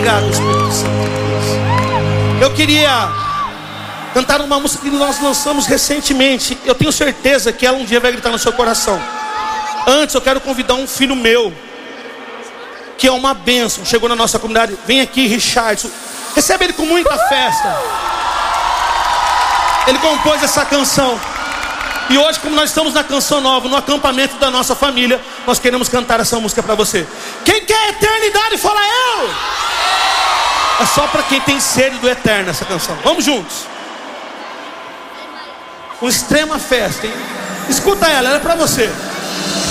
Obrigado, Espírito Santo. Eu queria cantar uma música que nós lançamos recentemente. Eu tenho certeza que ela um dia vai gritar no seu coração. Antes eu quero convidar um filho meu, que é uma bênção, chegou na nossa comunidade. Vem aqui, Richardson. Recebe ele com muita festa. Ele compôs essa canção. E hoje, como nós estamos na Canção Nova, no acampamento da nossa família, nós queremos cantar essa música para você. Quem quer eternidade, fala eu. É só para quem tem sede do eterno essa canção. Vamos juntos. Com extrema festa, hein? Escuta ela é para você.